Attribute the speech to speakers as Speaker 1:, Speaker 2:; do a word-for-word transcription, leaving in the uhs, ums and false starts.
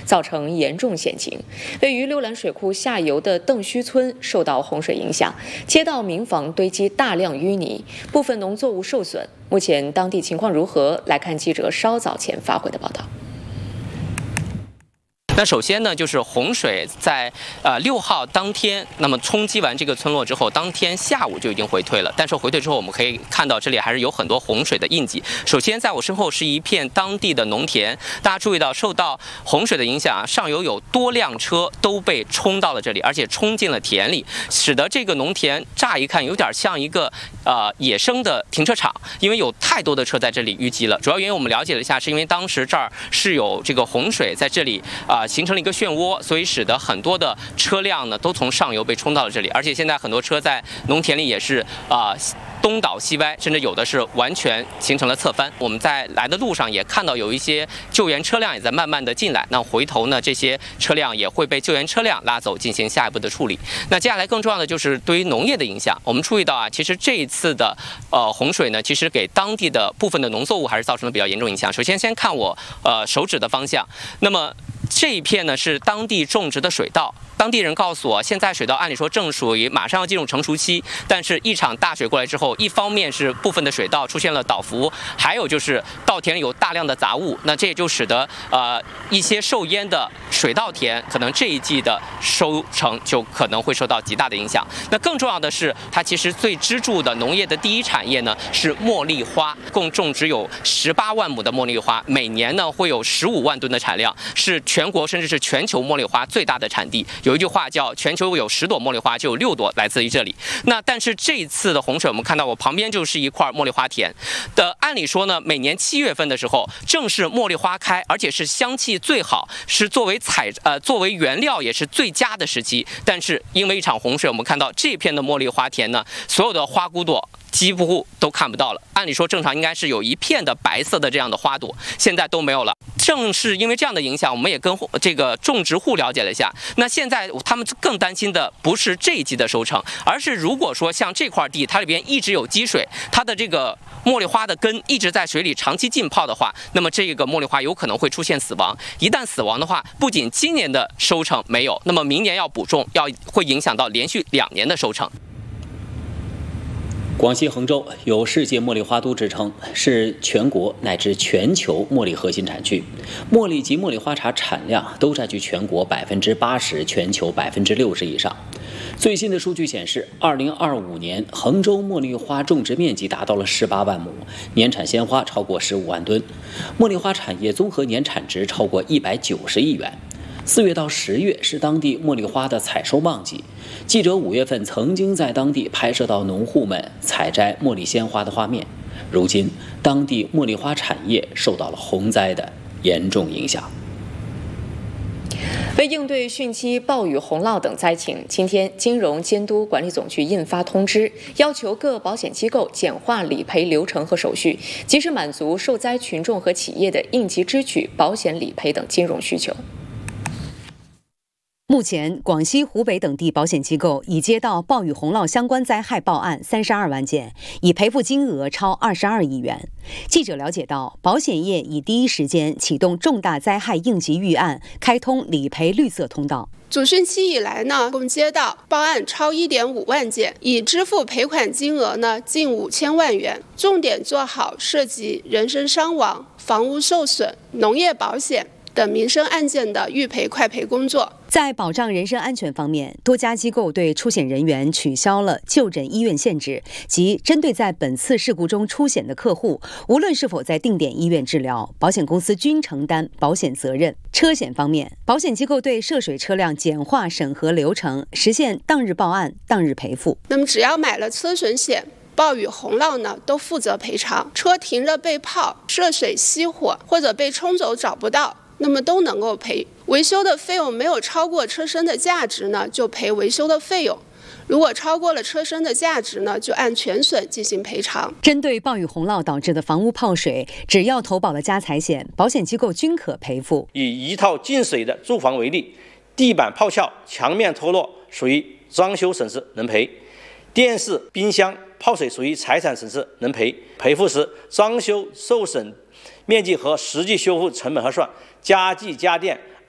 Speaker 1: 造成严重险情。位于六兰水库下游的邓须村受到洪水影响，街道民房堆积大量淤泥，部分农作物受损。目前当地情况如何？来看记者稍早前发回的报道。
Speaker 2: 那首先呢，就是洪水在呃六号当天，那么冲击完这个村落之后，当天下午就已经回退了。但是回退之后，我们可以看到这里还是有很多洪水的印记。首先，在我身后是一片当地的农田，大家注意到，受到洪水的影响，上游有多辆车都被冲到了这里，而且冲进了田里，使得这个农田乍一看有点像一个呃野生的停车场，因为有太多的车在这里淤积了。主要原因我们了解了一下，是因为当时这儿是有这个洪水在这里啊。呃形成了一个漩涡，所以使得很多的车辆呢都从上游被冲到了这里，而且现在很多车在农田里也是啊、呃、东倒西歪，甚至有的是完全形成了侧翻。我们在来的路上也看到有一些救援车辆也在慢慢的进来，那回头呢这些车辆也会被救援车辆拉走进行下一步的处理。那接下来更重要的就是对于农业的影响，我们注意到啊，其实这一次的呃洪水呢，其实给当地的部分的农作物还是造成了比较严重影响。首先先看我呃手指的方向，那么这一片呢是当地种植的水稻，当地人告诉我，现在水稻按理说正属于马上要进入成熟期，但是一场大水过来之后，一方面是部分的水稻出现了倒伏，还有就是稻田里有大量的杂物，那这也就使得呃一些受淹的水稻田可能这一季的收成就可能会受到极大的影响。那更重要的是，它其实最支柱的农业的第一产业呢是茉莉花，共种植有十八万亩的茉莉花，每年呢会有十五万吨的产量，是全国甚至是全球茉莉花最大的产地。有一句话叫全球有十朵茉莉花，就有六朵来自于这里。那但是这一次的洪水，我们看到我旁边就是一块茉莉花田的，按理说呢，每年七月份的时候正是茉莉花开，而且是香气最好，是作为采呃作为原料也是最佳的时期。但是因为一场洪水，我们看到这片的茉莉花田呢，所有的花骨朵几乎都看不到了。按理说正常应该是有一片的白色的这样的花朵，现在都没有了。正是因为这样的影响，我们也跟这个种植户了解了一下。那现在他们更担心的不是这一季的收成，而是如果说像这块地它里边一直有积水，它的这个茉莉花的根一直在水里长期浸泡的话，那么这个茉莉花有可能会出现死亡。一旦死亡的话，不仅今年的收成没有，那么明年要补种，要会影响到连续两年的收成。
Speaker 3: 广西衡州有世界茉莉花都之称，是全国乃至全球茉莉核心产区，茉莉及茉莉花茶产量都占据全国百分之八十，全球百分之六十以上。最新的数据显示，二零二五年衡州茉莉花种植面积达到了十八万亩，年产鲜花超过十五万吨，茉莉花产业综合年产值超过一百九十亿元。四月到十月是当地茉莉花的采收旺季，记者五月份曾经在当地拍摄到农户们采摘茉莉鲜花的画面。如今，当地茉莉花产业受到了洪灾的严重影响。
Speaker 1: 为应对汛期暴雨、洪涝等灾情，今天金融监督管理总局印发通知，要求各保险机构简化理赔流程和手续，及时满足受灾群众和企业的应急支取、保险理赔等金融需求。
Speaker 4: 目前，广西、湖北等地保险机构已接到暴雨洪涝相关灾害报案三十二万件，已赔付金额超二十二亿元。记者了解到，保险业已第一时间启动重大灾害应急预案，开通理赔绿色通道。
Speaker 5: 主汛期以来呢，共接到报案超一点五万件，已支付赔款金额呢近五千万元。重点做好涉及人身伤亡、房屋受损、农业保险等民生案件的预赔快赔工作。
Speaker 4: 在保障人身安全方面，多家机构对出险人员取消了就诊医院限制，即针对在本次事故中出险的客户，无论是否在定点医院治疗，保险公司均承担保险责任。车险方面，保险机构对涉水车辆简化审核流程，实现当日报案、当日赔付。
Speaker 5: 那么，只要买了车损险，暴雨洪涝呢，都负责赔偿。车停着被泡、涉水熄火或者被冲走找不到，那么都能够赔。维修的费用没有超过车身的价值呢，就赔维修的费用；如果超过了车身的价值呢，就按全损进行赔偿。
Speaker 4: 针对暴雨洪涝导致的房屋泡水，只要投保了家财险，保险机构均可赔付。
Speaker 6: 以一套进水的住房为例，地板泡翘、墙面脱落属于装修损失能赔；电视、冰箱泡水属于财产损失能赔。赔付时，装修受损面积和实际修复成本核算，家具家电